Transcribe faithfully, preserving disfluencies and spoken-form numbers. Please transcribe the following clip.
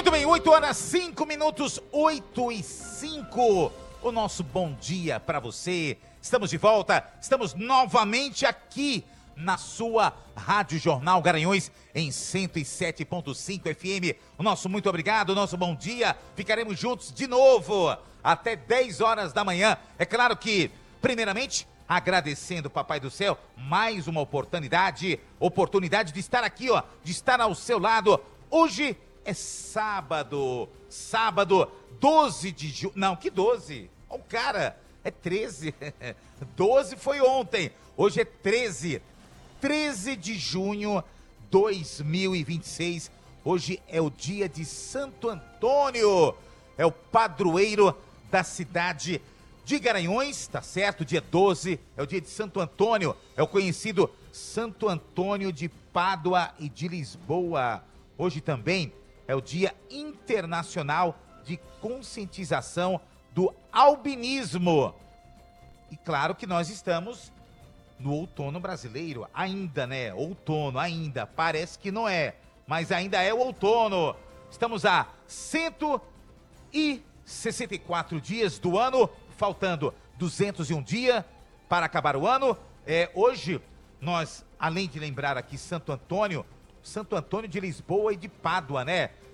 Muito bem, oito horas, cinco minutos, oito e cinco. O nosso bom dia para você. Estamos de volta, estamos novamente aqui na sua Rádio Jornal Garanhuns em cento e sete ponto cinco F M. O nosso muito obrigado, o nosso bom dia. Ficaremos juntos de novo até dez horas da manhã. É claro que, primeiramente, agradecendo, Papai do Céu, mais uma oportunidade, oportunidade de estar aqui, ó, de estar ao seu lado. Hoje é sábado, sábado, doze de junho, não, que doze? Olha o cara, é treze, doze foi ontem, hoje é treze, treze de junho de dois mil e vinte e seis, hoje é o dia de Santo Antônio, é o padroeiro da cidade de Garanhuns, tá certo? Dia doze é o dia de Santo Antônio, é o conhecido Santo Antônio de Pádua e de Lisboa. Hoje também é o Dia Internacional de Conscientização do Albinismo. E claro que nós estamos no outono brasileiro, ainda, né? Outono, ainda, parece que não é, mas ainda é o outono. Estamos a cento e sessenta e quatro dias do ano, faltando duzentos e um dias para acabar o ano. É, hoje, nós, além de lembrar aqui Santo Antônio, Santo Antônio de Lisboa e de Pádua, né?